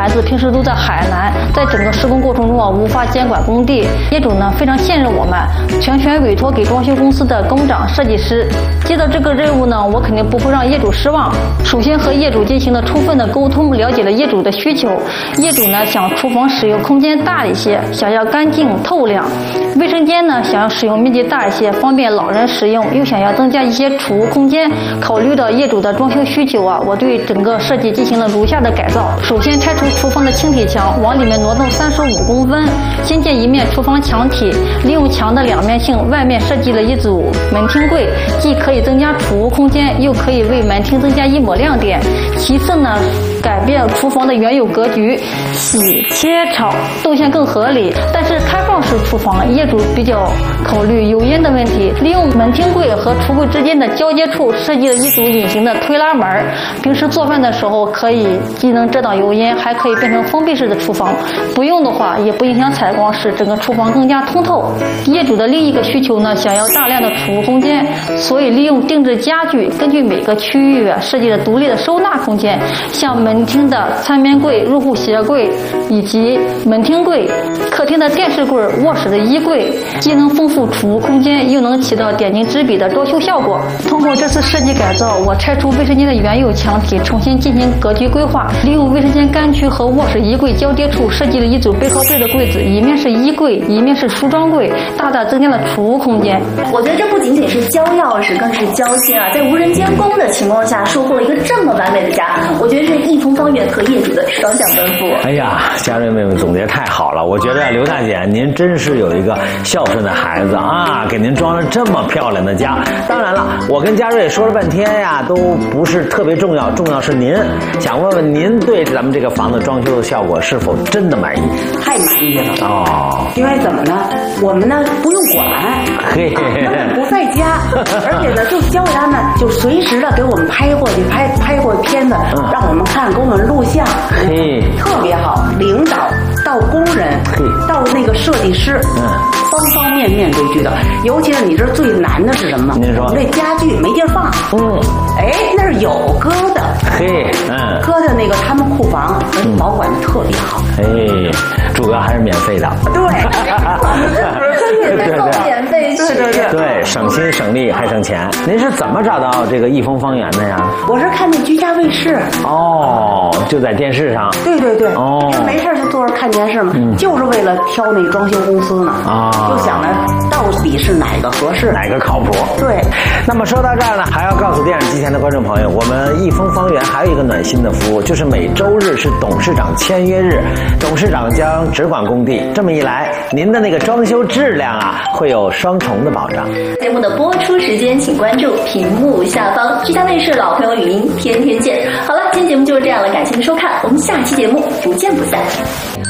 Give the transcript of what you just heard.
孩子平时都在海南，在整个施工过程中无法监管工地，业主呢非常信任我们，全权委托给装修公司的工长、设计师。接到这个任务呢，我肯定不会让业主失望。首先和业主进行了充分的沟通，了解了业主的需求。业主呢想厨房使用空间大一些，想要干净透亮；卫生间呢想要使用面积大一些，方便老人使用，又想要增加一些储物空间。考虑到业主的装修需求我对整个设计进行了如下的改造。首先拆除厨房的轻体墙，往里面挪动35公分，新建一面厨房墙体，利用墙的两面性，外面设计了一组门厅柜，既可以增加储物空间，又可以为门厅增加一抹亮点。其次呢，改变厨房的原有格局，洗切炒动线更合理。但是开放式厨房业主比较考虑油烟的问题，利用门厅柜和橱柜之间的交接处设计了一组隐形的推拉门，平时做饭的时候可以既能遮挡油烟，还可以变成封闭式的厨房，不用的话也不影响采光，使整个厨房更加通透。业主的另一个需求呢，想要大量的储物空间，所以利用定制家具，根据每个区域设计了独立的收纳空间，像门厅的餐边柜、入户鞋柜以及门厅柜，客厅的电视柜、卧室的衣柜，既能丰富储物空间，又能起到点睛之笔的装修效果。通过这次设计改造，我拆除卫生间的原有墙体，重新进行格局规划，利用卫生间干区和卧室衣柜交接处设计了一组背靠背的柜子，一面是衣柜，一面是梳妆柜，大大增加了储物空间。 我觉得这不仅仅是交钥匙，更是交心啊！在无人监工的情况下，收获了一个这么完美的家，我觉得是益丰方圆和业主的双向奔赴。 哎呀，佳瑞妹妹总结太好了！我觉得刘大姐您真是有一个孝顺的孩子啊，给您装了这么漂亮的家。当然了，我跟佳瑞说了半天呀，都不是特别重要，重要是您。想问问您对咱们这个房子装修的效果是否真的满意？ 太满意了哦！ 因为怎么呢？我们呢不用管， 嘿， 他们不在家，而且呢就交给他们，就随时的给我们拍过去，拍过片子，让我们看，给我们录像， 嘿， 特别好。领导到工人，到那个设计师，方方面面都知道。尤其是你知道最难的是什么？ 您说， 我们这家具没地儿放。哎，那儿有搁的。 嘿， 搁的那个他们库房，保管的特别好。 哎，主要还是免费的。 对， 免费去。 对，省心省力还省钱。您是怎么找到这个益丰方圆的呀？ 我是看那居家卫视。 哦，就在电视上。 对。哦，没事就坐着看电视嘛，就是为了挑那装修公司呢。就想着到底是哪个合适， 哪个靠谱。对。那么说到这儿呢，还要告诉电视机前的观众朋友，我们益丰方圆还有一个暖心的服务，就是每周日是董事长签约日，董事长将只管工地。这么一来，您的那个装修质量会有双重的保障。 节目的播出时间，请关注屏幕下方。居家卫视老朋友语音，天天见。好了，今天节目就是这样了，感谢您收看，我们下期节目不见不散。